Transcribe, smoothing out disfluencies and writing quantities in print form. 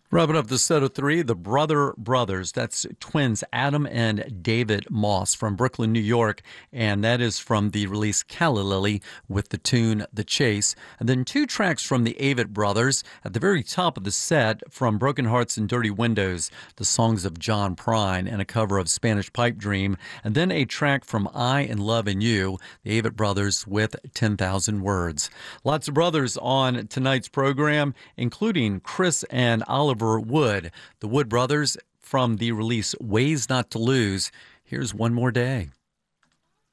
Wrapping up the set of three, the Brother Brothers. That's twins Adam and David Moss from Brooklyn, New York. And that is from the release Calla Lily with the tune The Chase. And then two tracks from the Avett Brothers at the very top of the set from Broken Hearts and Dirty Windows, the songs of John Prine and a cover of Spanish Pipe Dream. And then a track from I and Love and You, the Avett Brothers with 10,000 Words. Lots of brothers on tonight's program, including Chris and Oliver Wood, the Wood Brothers from the release Ways Not to Lose. Here's One More Day.